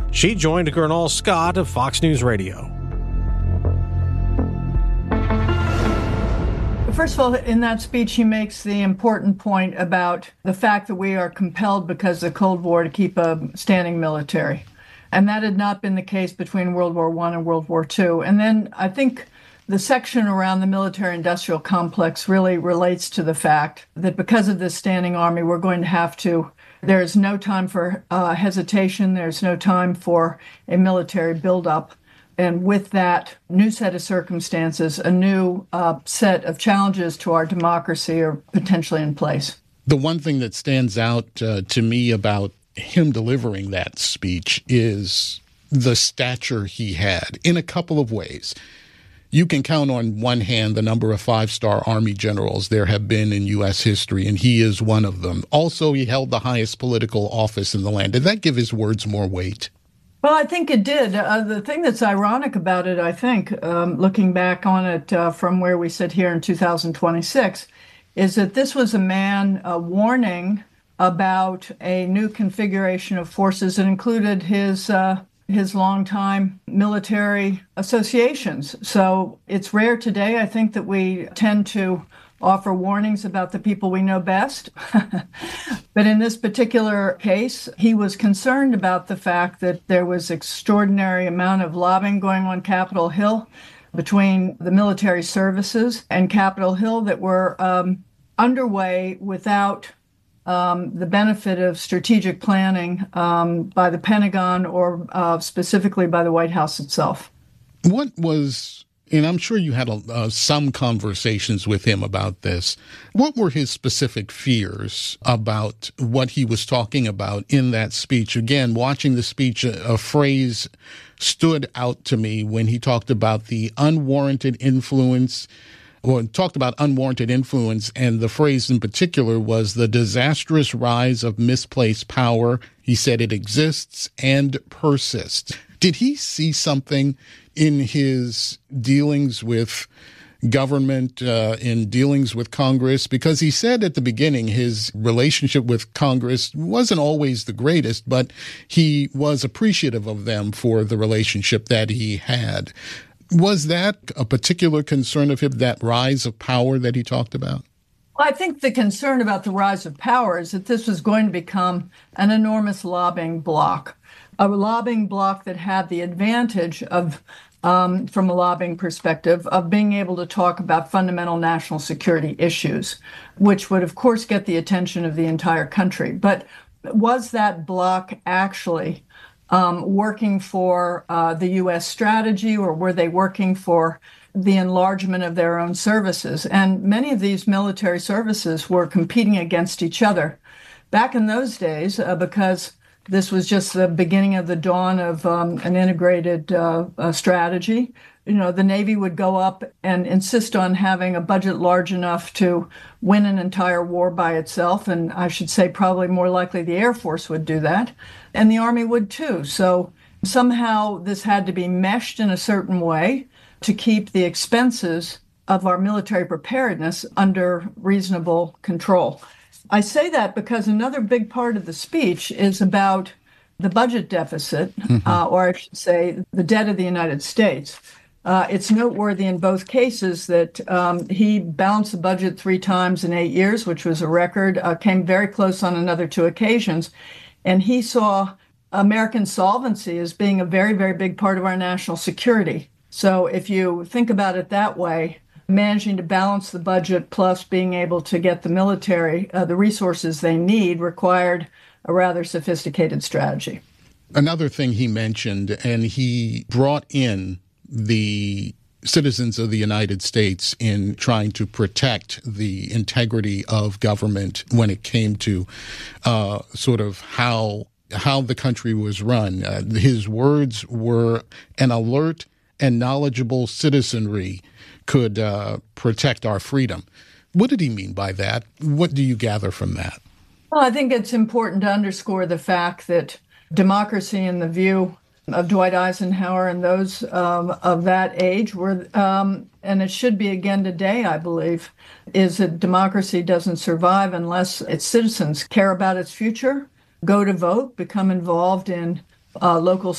She joined Gernal Scott of Fox News Radio. First of all, in that speech, he makes the important point about the fact that we are compelled because of the Cold War to keep a standing military. And that had not been the case between World War I and World War II. And then I think the section around the military-industrial complex really relates to the fact that because of this standing army, we're going to have to, there's no time for hesitation, there's no time for a military buildup. And with that new set of circumstances, a new set of challenges to our democracy are potentially in place. The one thing that stands out to me about him delivering that speech is the stature he had in a couple of ways. You can count on one hand the number of five-star Army generals there have been in U.S. history, and he is one of them. Also, he held the highest political office in the land. Did that give his words more weight? Well, I think it did. The thing that's ironic about it, I think, looking back on it from where we sit here in 2026, is that this was a man warning about a new configuration of forces that included his longtime military associations. So it's rare today, I think, that we tend to offer warnings about the people we know best. But in this particular case, he was concerned about the fact that there was extraordinary amount of lobbying going on Capitol Hill between the military services and Capitol Hill that were underway without the benefit of strategic planning by the Pentagon or specifically by the White House itself. What was, and I'm sure you had some conversations with him about this, what were his specific fears about what he was talking about in that speech? Again, watching the speech, a phrase stood out to me when he talked about the unwarranted influence, or talked about unwarranted influence, and the phrase in particular was the disastrous rise of misplaced power. He said it exists and persists. Did he see something in his dealings with government, in dealings with Congress? Because he said at the beginning his relationship with Congress wasn't always the greatest, but he was appreciative of them for the relationship that he had. Was that a particular concern of him, that rise of power that he talked about? Well, I think the concern about the rise of power is that this was going to become an enormous lobbying bloc, a lobbying bloc that had the advantage of, from a lobbying perspective, of being able to talk about fundamental national security issues, which would, of course, get the attention of the entire country. But was that bloc actually working for the U.S. strategy, or were they working for the enlargement of their own services? And many of these military services were competing against each other. Back in those days, because this was just the beginning of the dawn of an integrated strategy, the Navy would go up and insist on having a budget large enough to win an entire war by itself. And I should say probably more likely the Air Force would do that. And the Army would too. So somehow this had to be meshed in a certain way to keep the expenses of our military preparedness under reasonable control. I say that because another big part of the speech is about the budget deficit, or I should say the debt of the United States. It's noteworthy in both cases that he balanced the budget 3 times in 8 years, which was a record, came very close on another 2 occasions. And he saw American solvency as being a very, very big part of our national security. So if you think about it that way, managing to balance the budget plus being able to get the military the resources they need required a rather sophisticated strategy. Another thing he mentioned, and he brought in the citizens of the United States in trying to protect the integrity of government when it came to sort of how the country was run. His words were, an alert and knowledgeable citizenry could protect our freedom. What did he mean by that? What do you gather from that? Well, I think it's important to underscore the fact that democracy in the view of Dwight Eisenhower and those of that age were, and it should be again today, I believe, is that democracy doesn't survive unless its citizens care about its future, go to vote, become involved in local